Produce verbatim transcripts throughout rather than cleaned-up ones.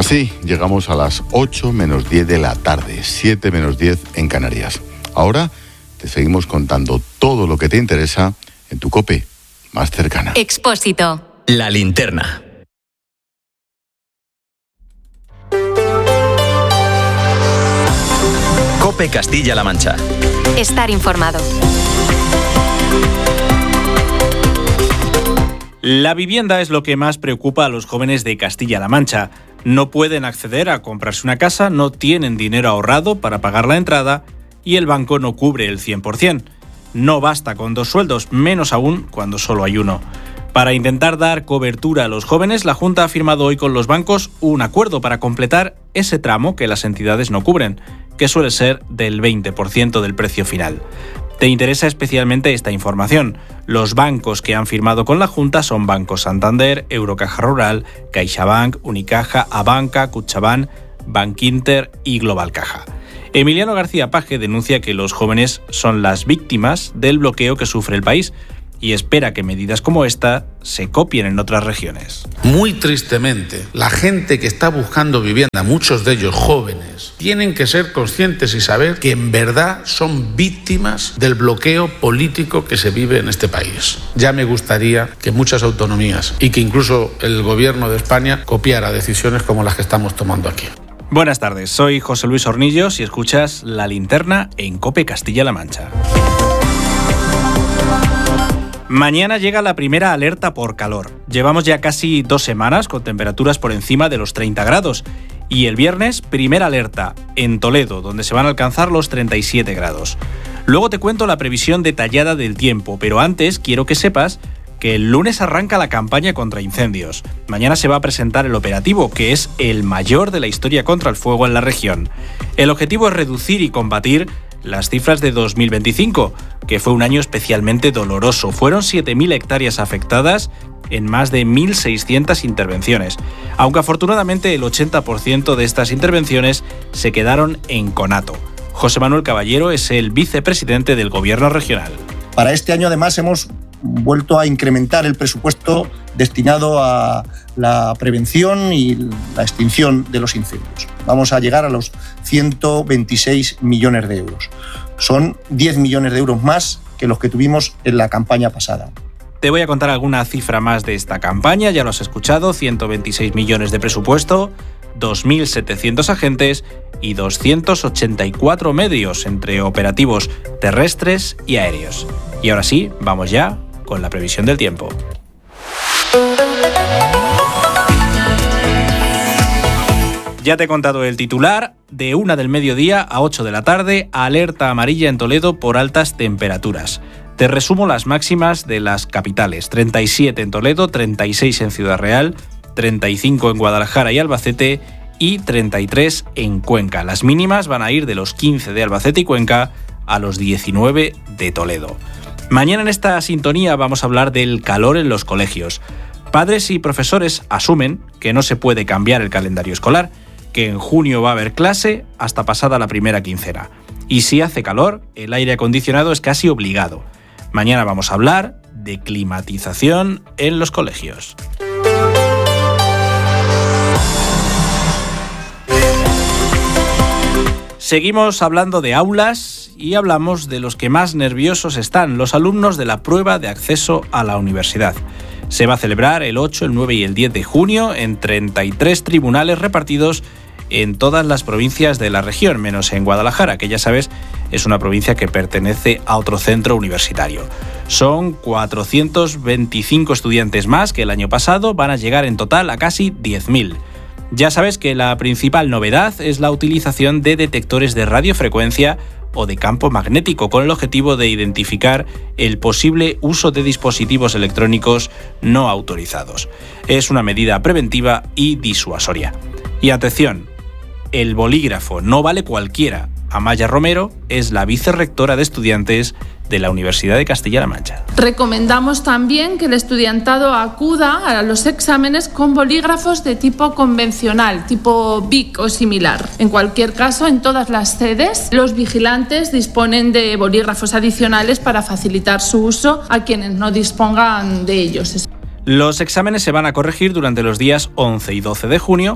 Así llegamos a las ocho menos diez de la tarde, siete menos diez en Canarias. Ahora te seguimos contando todo lo que te interesa en tu COPE más cercana. Expósito. La linterna. COPE Castilla-La Mancha. Estar informado. La vivienda es lo que más preocupa a los jóvenes de Castilla-La Mancha. No pueden acceder a comprarse una casa, no tienen dinero ahorrado para pagar la entrada y el banco no cubre el cien por ciento. No basta con dos sueldos, menos aún cuando solo hay uno. Para intentar dar cobertura a los jóvenes, la Junta ha firmado hoy con los bancos un acuerdo para completar ese tramo que las entidades no cubren, que suele ser del veinte por ciento del precio final. Te interesa especialmente esta información. Los bancos que han firmado con la Junta son Banco Santander, Eurocaja Rural, CaixaBank, Unicaja, Abanca, Kutxabank, Bankinter y Global Caja. Emiliano García Paje denuncia que los jóvenes son las víctimas del bloqueo que sufre el país y espera que medidas como esta se copien en otras regiones. Muy tristemente, la gente que está buscando vivienda, muchos de ellos jóvenes, tienen que ser conscientes y saber que en verdad son víctimas del bloqueo político que se vive en este país. Ya me gustaría que muchas autonomías y que incluso el gobierno de España copiara decisiones como las que estamos tomando aquí. Buenas tardes, soy José Luis Hornillos y escuchas La Linterna en COPE Castilla-La Mancha. Mañana llega la primera alerta por calor. Llevamos ya casi dos semanas con temperaturas por encima de los treinta grados. Y el viernes, primera alerta en Toledo, donde se van a alcanzar los treinta y siete grados. Luego te cuento la previsión detallada del tiempo, pero antes quiero que sepas que el lunes arranca la campaña contra incendios. Mañana se va a presentar el operativo, que es el mayor de la historia contra el fuego en la región. El objetivo es reducir y combatir las cifras de dos mil veinticinco, que fue un año especialmente doloroso. Fueron siete mil hectáreas afectadas en más de mil seiscientas intervenciones, aunque afortunadamente el ochenta por ciento de estas intervenciones se quedaron en conato. José Manuel Caballero es el vicepresidente del Gobierno regional. Para este año, además, hemos vuelto a incrementar el presupuesto destinado a la prevención y la extinción de los incendios. Vamos a llegar a los ciento veintiséis millones de euros. Son diez millones de euros más que los que tuvimos en la campaña pasada. Te voy a contar alguna cifra más de esta campaña, ya lo has escuchado, ciento veintiséis millones de presupuesto, dos mil setecientos agentes y doscientos ochenta y cuatro medios entre operativos terrestres y aéreos. Y ahora sí, vamos ya con la previsión del tiempo. Ya te he contado el titular. De una del mediodía a ocho de la tarde, alerta amarilla en Toledo por altas temperaturas. Te resumo las máximas de las capitales. treinta y siete en Toledo, treinta y seis en Ciudad Real, treinta y cinco en Guadalajara y Albacete y treinta y tres en Cuenca. Las mínimas van a ir de los quince de Albacete y Cuenca a los diecinueve de Toledo. Mañana en esta sintonía vamos a hablar del calor en los colegios. Padres y profesores asumen que no se puede cambiar el calendario escolar, que en junio va a haber clase hasta pasada la primera quincena. Y si hace calor, el aire acondicionado es casi obligado. Mañana vamos a hablar de climatización en los colegios. Seguimos hablando de aulas y hablamos de los que más nerviosos están, los alumnos de la prueba de acceso a la universidad. Se va a celebrar el ocho, el nueve y el diez de junio en treinta y tres tribunales repartidos en todas las provincias de la región, menos en Guadalajara, que ya sabes es una provincia que pertenece a otro centro universitario. Son cuatrocientos veinticinco estudiantes más que el año pasado, van a llegar en total a casi diez mil. Ya sabes que la principal novedad es la utilización de detectores de radiofrecuencia o de campo magnético con el objetivo de identificar el posible uso de dispositivos electrónicos no autorizados. Es una medida preventiva y disuasoria. Y atención, el bolígrafo no vale cualquiera. Amaya Romero es la vicerrectora de estudiantes de la Universidad de Castilla-La Mancha. Recomendamos también que el estudiantado acuda a los exámenes con bolígrafos de tipo convencional, tipo B I C o similar. En cualquier caso, en todas las sedes, los vigilantes disponen de bolígrafos adicionales para facilitar su uso a quienes no dispongan de ellos. Los exámenes se van a corregir durante los días once y doce de junio,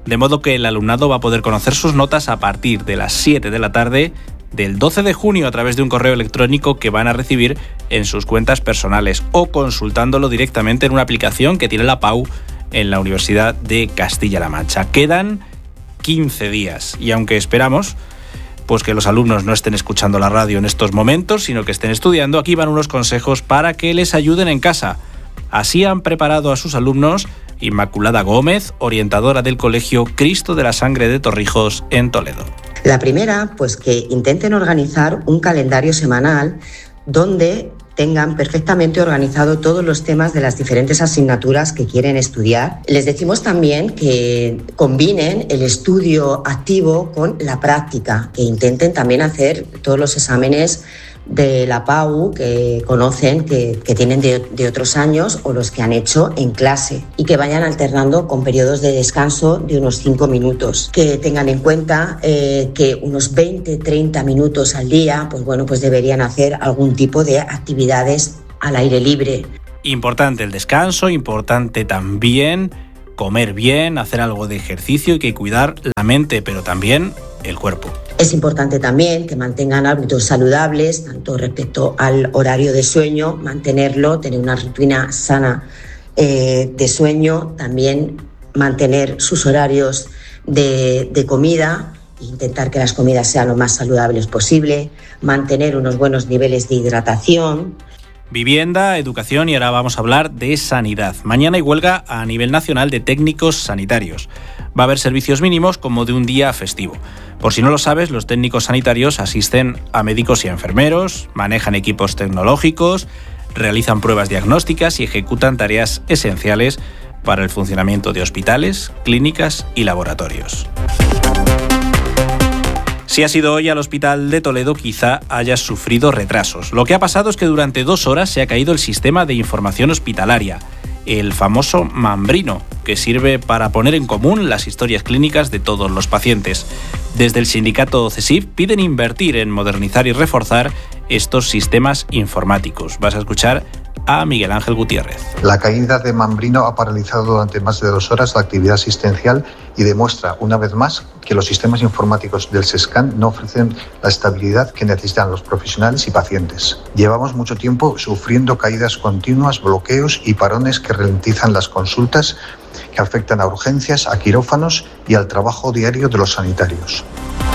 de modo que el alumnado va a poder conocer sus notas a partir de las siete de la tarde del doce de junio a través de un correo electrónico que van a recibir en sus cuentas personales o consultándolo directamente en una aplicación que tiene la P A U en la Universidad de Castilla-La Mancha. Quedan quince días y aunque esperamos pues que los alumnos no estén escuchando la radio en estos momentos, sino que estén estudiando, aquí van unos consejos para que les ayuden en casa. Así han preparado a sus alumnos Inmaculada Gómez, orientadora del Colegio Cristo de la Sangre de Torrijos en Toledo. La primera, pues que intenten organizar un calendario semanal donde tengan perfectamente organizado todos los temas de las diferentes asignaturas que quieren estudiar. Les decimos también que combinen el estudio activo con la práctica, que intenten también hacer todos los exámenes de la P A U que conocen, que, que tienen de, de otros años o los que han hecho en clase y que vayan alternando con periodos de descanso de unos cinco minutos. Que tengan en cuenta eh, que unos veinte a treinta minutos al día pues bueno, pues deberían hacer algún tipo de actividades al aire libre. Importante el descanso, importante también comer bien, hacer algo de ejercicio y que cuidar la mente, pero también el cuerpo. Es importante también que mantengan hábitos saludables, tanto respecto al horario de sueño, mantenerlo, tener una rutina sana eh, de sueño, también mantener sus horarios de, de comida, intentar que las comidas sean lo más saludables posible, mantener unos buenos niveles de hidratación. Vivienda, educación y ahora vamos a hablar de sanidad. Mañana hay huelga a nivel nacional de técnicos sanitarios. Va a haber servicios mínimos como de un día festivo. Por si no lo sabes, los técnicos sanitarios asisten a médicos y a enfermeros, manejan equipos tecnológicos, realizan pruebas diagnósticas y ejecutan tareas esenciales para el funcionamiento de hospitales, clínicas y laboratorios. Si has ido hoy al Hospital de Toledo, quizá hayas sufrido retrasos. Lo que ha pasado es que durante dos horas se ha caído el sistema de información hospitalaria, el famoso Mambrino, que sirve para poner en común las historias clínicas de todos los pacientes. Desde el sindicato CESIF piden invertir en modernizar y reforzar estos sistemas informáticos. Vas a escuchar a Miguel Ángel Gutiérrez. La caída de Mambrino ha paralizado durante más de dos horas la actividad asistencial y demuestra una vez más que los sistemas informáticos del SESCAN no ofrecen la estabilidad que necesitan los profesionales y pacientes. Llevamos mucho tiempo sufriendo caídas continuas, bloqueos y parones que ralentizan las consultas, que afectan a urgencias, a quirófanos y al trabajo diario de los sanitarios.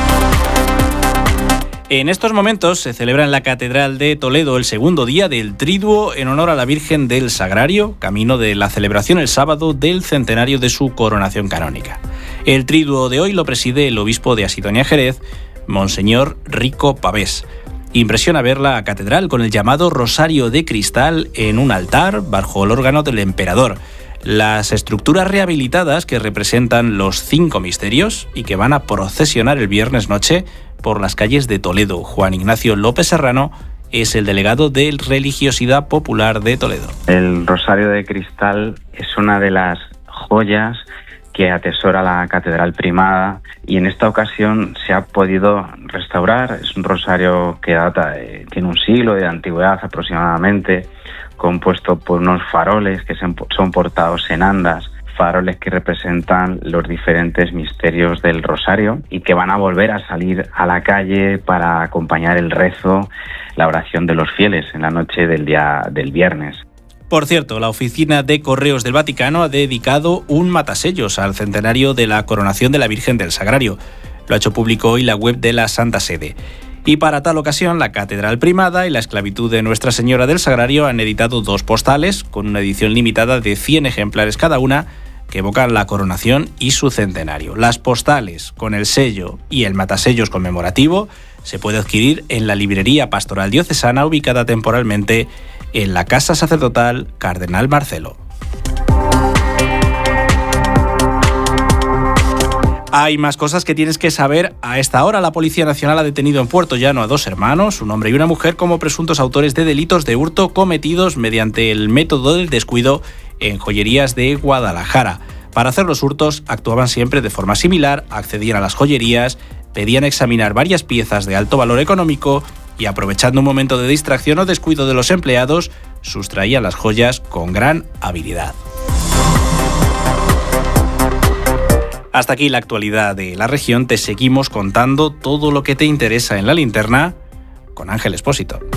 En estos momentos se celebra en la Catedral de Toledo el segundo día del Triduo en honor a la Virgen del Sagrario, camino de la celebración el sábado del centenario de su coronación canónica. El Triduo de hoy lo preside el obispo de Asidonia Jerez, Monseñor Rico Pavés. Impresiona ver la catedral con el llamado Rosario de Cristal en un altar bajo el órgano del emperador. Las estructuras rehabilitadas que representan los cinco misterios y que van a procesionar el viernes noche por las calles de Toledo. Juan Ignacio López Serrano es el delegado de Religiosidad Popular de Toledo. El Rosario de Cristal es una de las joyas que atesora la Catedral Primada y en esta ocasión se ha podido restaurar. Es un rosario que data, de, tiene un siglo de antigüedad aproximadamente, compuesto por unos faroles que son portados en andas, faroles que representan los diferentes misterios del rosario y que van a volver a salir a la calle para acompañar el rezo, la oración de los fieles en la noche del día del viernes. Por cierto, la Oficina de Correos del Vaticano ha dedicado un matasellos al centenario de la coronación de la Virgen del Sagrario. Lo ha hecho público hoy la web de la Santa Sede. Y para tal ocasión, la Catedral Primada y la Esclavitud de Nuestra Señora del Sagrario han editado dos postales con una edición limitada de cien ejemplares cada una que evocan la coronación y su centenario. Las postales con el sello y el matasellos conmemorativo se puede adquirir en la librería pastoral diocesana ubicada temporalmente en la Casa Sacerdotal Cardenal Marcelo. Hay más cosas que tienes que saber a esta hora. La Policía Nacional ha detenido en Puerto Llano a dos hermanos, un hombre y una mujer, como presuntos autores de delitos de hurto cometidos mediante el método del descuido en joyerías de Guadalajara. Para hacer los hurtos actuaban siempre de forma similar, accedían a las joyerías, pedían examinar varias piezas de alto valor económico y, aprovechando un momento de distracción o descuido de los empleados, sustraían las joyas con gran habilidad. Hasta aquí la actualidad de la región. Te seguimos contando todo lo que te interesa en la linterna con Ángel Expósito.